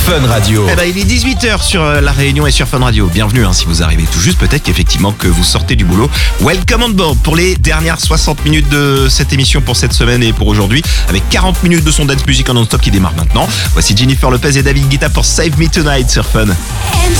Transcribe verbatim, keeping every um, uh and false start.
Fun Radio. Eh ben, il est dix-huit heures sur euh, La Réunion et sur Fun Radio. Bienvenue, hein, si vous arrivez tout juste, peut-être qu'effectivement que vous sortez du boulot. Welcome on board pour les dernières soixante minutes de cette émission pour cette semaine et pour aujourd'hui, avec quarante minutes de son dance music en non-stop qui démarre maintenant. Voici Jennifer Lopez et David Guetta pour Save Me Tonight sur Fun.